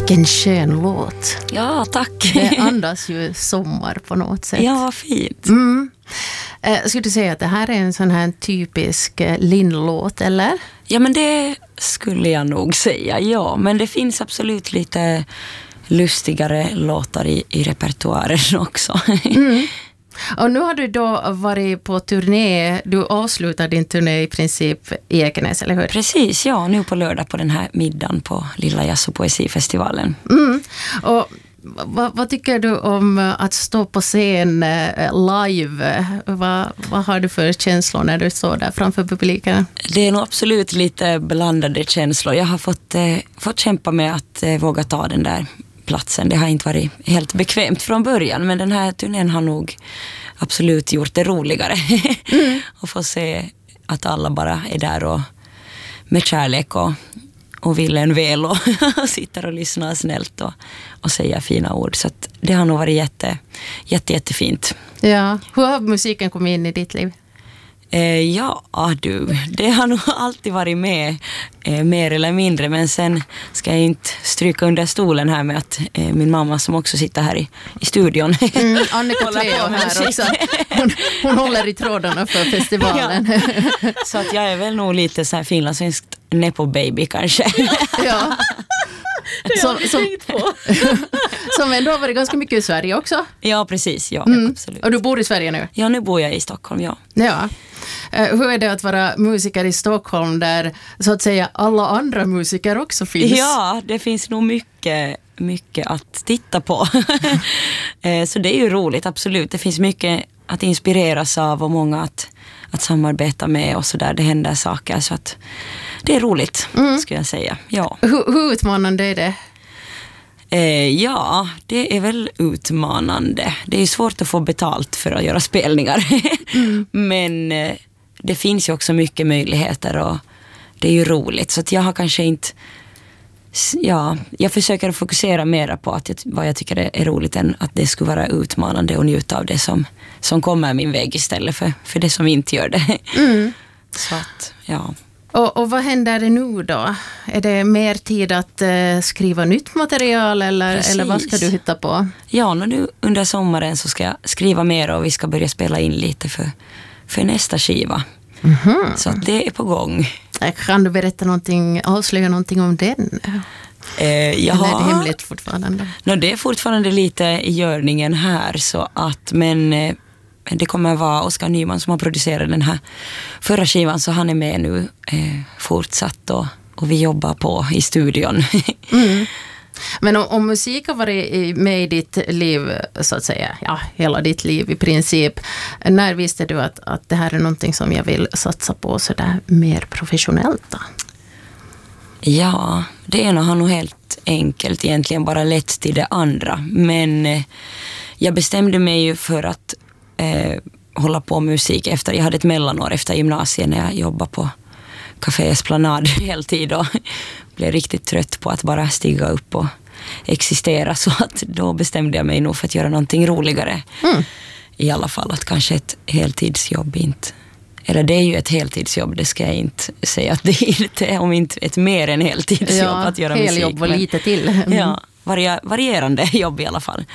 Vilken skön låt. Ja, tack. Det andas ju sommar på något sätt. Ja, fint. Skulle du säga att det här är en sån här typisk Linn-låt, eller? Ja, men det skulle jag nog säga, ja. Men det finns absolut lite lustigare låtar i repertoaren också. Och nu har du då varit på turné. Du avslutar din turné i princip i Ekenäs, eller hur? Precis, ja. Nu på lördag på den här middagen på Lilla Jazz- och poesifestivalen. Och vad tycker du om att stå på scen live? Vad har du för känslor när du står där framför publiken? Det är nog absolut lite blandade känslor. Jag har fått kämpa med att våga ta den där platsen. Det har inte varit helt bekvämt från början, men den här turnén har nog absolut gjort det roligare. Och få se att alla bara är där och med kärlek och vill en väl och sitter och lyssnar snällt och säger fina ord. Så att det har nog varit jättefint. Ja. Hur har musiken kommit in i ditt liv? Det har nog alltid varit med, mer eller mindre, men sen ska jag inte stryka under stolen här med att min mamma som också sitter här i studion Annika Cleo här också. Hon håller i trådarna för festivalen. Ja. Så att jag är väl nog lite så här finlandssvenskt nepo-baby kanske. Ja. Som ändå har varit ganska mycket i Sverige också. Ja, precis. Ja, absolut. Och du bor i Sverige nu? Ja, nu bor jag i Stockholm, ja. Ja. Hur är det att vara musiker i Stockholm där så att säga alla andra musiker också finns? Ja, det finns nog mycket att titta på. Så det är ju roligt, absolut. Det finns mycket att inspireras av och många att samarbeta med och sådär. Det händer saker så att det är roligt, skulle jag säga. Ja. Hur utmanande är det? Ja, det är väl utmanande. Det är svårt att få betalt för att göra spelningar. Men det finns ju också mycket möjligheter och det är ju roligt. Så att jag har kanske inte... Ja, jag försöker fokusera mer på vad jag tycker är roligt än att det skulle vara utmanande och njuta av det som kommer min väg istället för det som inte gör det. Så att, ja... Och vad händer nu då? Är det mer tid att skriva nytt material eller vad ska du hitta på? Ja, nu under sommaren så ska jag skriva mer och vi ska börja spela in lite för nästa skiva. Så att det är på gång. Kan du berätta avslöja någonting om den? Eller är det hemligt fortfarande? Det är fortfarande lite i görningen här så att, men det kommer vara Oskar Nyman som har producerat den här förra skivan, så han är med nu fortsatt och vi jobbar på i studion. Men om musik har varit med i ditt liv så att säga, ja, hela ditt liv i princip, när visste du att det här är någonting som jag vill satsa på så där mer professionellt då? Ja, det ena har nog helt enkelt egentligen bara lett till det andra, men jag bestämde mig ju för att hålla på musik efter, jag hade ett mellanår efter gymnasiet när jag jobbade på Café Esplanad heltid och blev riktigt trött på att bara stiga upp och existera, så att då bestämde jag mig nog för att göra någonting roligare. I alla fall att kanske ett heltidsjobb inte, eller det är ju ett heltidsjobb, det ska jag inte säga att det är inte, om inte ett mer än heltidsjobb att göra musik. Heljobb och lite till. Ja, varierande jobb i alla fall.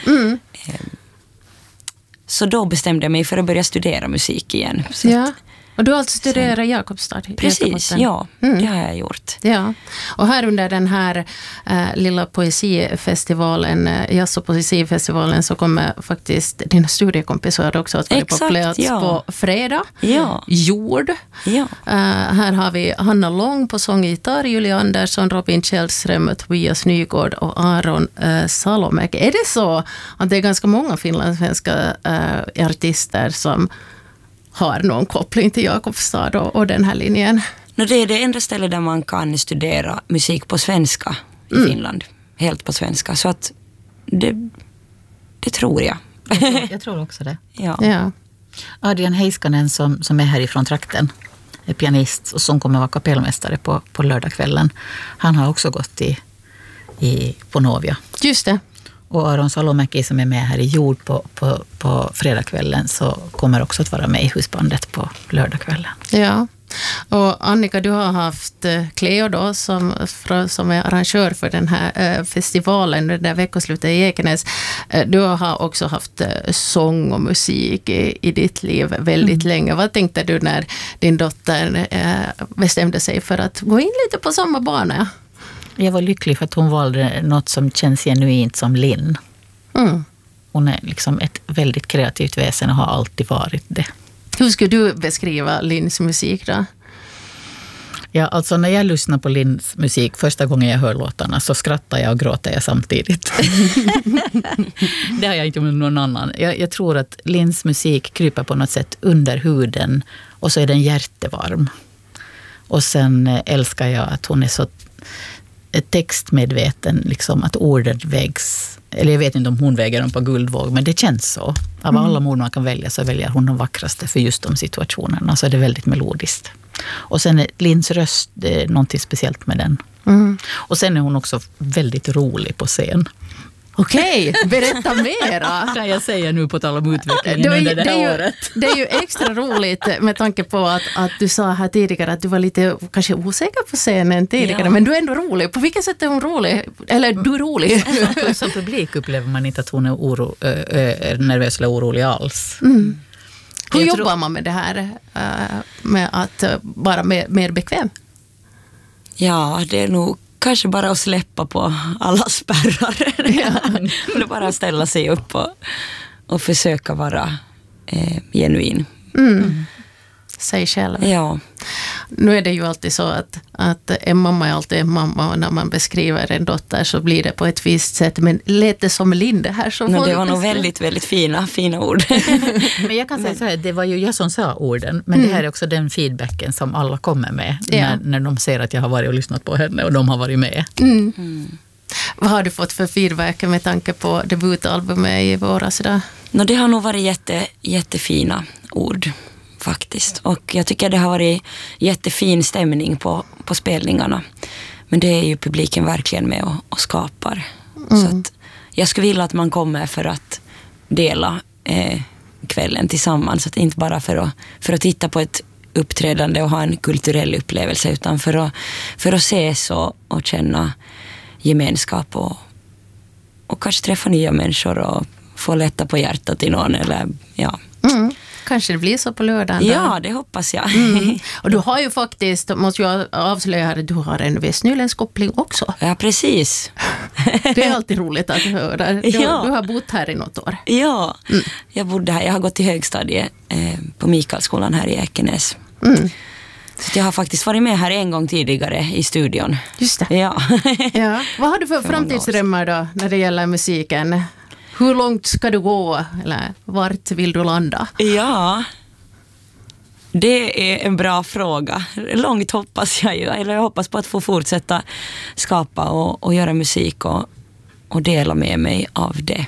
Så då bestämde jag mig för att börja studera musik igen. Så och du har alltså studerat i Jakobstad? Precis, ja. Det har jag gjort. Ja, och här under den här lilla poesifestivalen, Jazz- och poesifestivalen, så kommer faktiskt dina studiekompisar också att vara på plats på fredag. Ja. Jord. Ja. Här har vi Hanna Lång på sång och gitarr, Julia Andersson, Robin Källström, Tobias Nygård och Aron Salomäki. Är det så att det är ganska många finlandssvenska artister som har någon koppling till Jakobstad och den här linjen? Det är det enda stället där man kan studera musik på svenska i Finland. Helt på svenska. Så att det tror jag. Jag tror också det. Ja. Adrian Heiskanen som är härifrån trakten, är pianist och som kommer vara kapellmästare på lördagskvällen. Han har också gått på Novia. Just det. Och Aron Salomäki som är med här i Jord på fredagskvällen så kommer också att vara med i husbandet på lördagskvällen. Ja. Och Annika, du har haft Cleo då som är arrangör för den här festivalen, det där veckoslutet i Ekenäs. Du har också haft sång och musik i ditt liv väldigt länge. Vad tänkte du när din dotter bestämde sig för att gå in lite på samma bana? Jag var lycklig för att hon valde något som känns genuint som Linn. Hon är liksom ett väldigt kreativt väsen och har alltid varit det. Hur skulle du beskriva Linns musik då? Ja, alltså när jag lyssnar på Linns musik första gången jag hör låtarna så skrattar jag och gråter jag samtidigt. Det har jag inte med någon annan. Jag tror att Linns musik kryper på något sätt under huden och så är den hjärtevarm. Och sen älskar jag att hon är så textmedveten, liksom att orden vägs. Eller jag vet inte om hon väger dem på guldvåg, men det känns så. Av alla ord man kan välja så väljer hon de vackraste för just de situationerna. Så är det väldigt melodiskt. Och sen är Linns röst, det är någonting speciellt med den. Och sen är hon också väldigt rolig på scen. Okej, berätta mera. Kan jag säga nu på tal om utvecklingen under det här året. Det är ju extra roligt med tanke på att du sa här tidigare att du var lite kanske osäker på scenen tidigare, men du är ändå rolig. På vilket sätt är hon rolig? Eller du är rolig? Som publik upplever man inte att hon är nervös eller orolig alls. Hur jobbar man med det här med att vara mer bekväm? Ja, det är nog kanske bara att släppa på alla spärrar. Det är bara att ställa sig upp och försöka vara genuin. Sig själv. Ja. Nu är det ju alltid så att en mamma är alltid en mamma och när man beskriver en dotter så blir det på ett visst sätt. Men lät det som Linde här? Så det var nog väldigt, väldigt fina ord. Men jag kan säga så här, det var ju jag som sa orden. Men det här är också den feedbacken som alla kommer med när de ser att jag har varit och lyssnat på henne och de har varit med. Vad har du fått för feedback med tanke på debutalbumet i våras? Det har nog varit jättefina ord faktiskt. Och jag tycker det har varit jättefin stämning på spelningarna. Men det är ju publiken verkligen med och skapar. Så att jag skulle vilja att man kommer för att dela kvällen tillsammans. Att inte bara för att titta på ett uppträdande och ha en kulturell upplevelse utan för att ses och känna gemenskap och kanske träffa nya människor och få lätta på hjärtat i någon eller Kanske det blir så på lördagen. Ja, det hoppas jag. Och du har ju faktiskt, måste jag avslöja här, du har en Västnylands koppling också. Ja, precis. Det är alltid roligt att höra. Du har bott här i något år. Ja, jag bodde här. Jag har gått i högstadiet på Mikaelskolan här i Ekenäs. Så jag har faktiskt varit med här en gång tidigare i studion. Just det. Ja. Vad har du för framtidsdrömmar då när det gäller musiken? Hur långt ska du gå? Eller vart vill du landa? Ja, det är en bra fråga. Långt hoppas jag ju. Eller jag hoppas på att få fortsätta skapa och göra musik och dela med mig av det.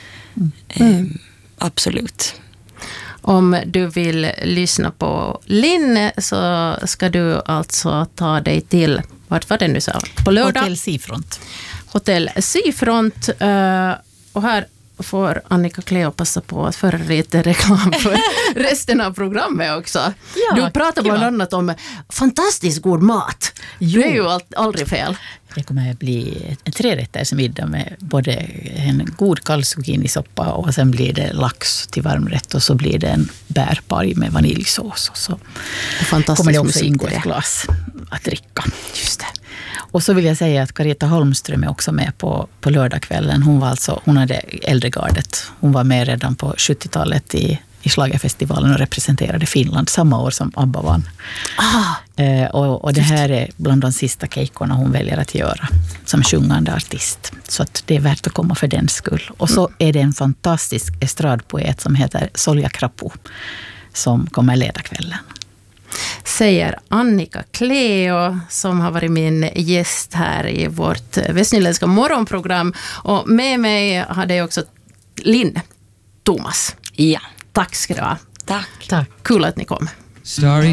Absolut. Om du vill lyssna på Linn så ska du alltså ta dig till, vart var det nu sa? På lördag? Hotell Seafront. Hotell Seafront. Och här får Annika Cleo passa på att föra lite reklam för resten av programmet också. Ja, du pratar bland annat om fantastiskt god mat. Det är ju aldrig fel. Det kommer att bli en 3-rätters middag med både en god kallzucchinisoppa och sen blir det lax till varmrätt och så blir det en bärparg med vaniljsås. Och så kommer det också ingå ett glas att dricka. Just det. Och så vill jag säga att Carita Holmström är också med på lördagskvällen. Hon hade äldregardet. Hon var med redan på 70-talet i Schlagerfestivalen och representerade Finland samma år som ABBA vann. Och det här är bland de sista kejkorna hon väljer att göra som sjungande artist. Så att det är värt att komma för den skull. Och så är det en fantastisk estradpoet som heter Solja Krapu som kommer leda kvällen. Säger Annika Cleo som har varit min gäst här i vårt västnyländska morgonprogram. Och med mig hade jag också Linn Thomas. Ja. Tack ska du ha. Tack. Kul att ni kom.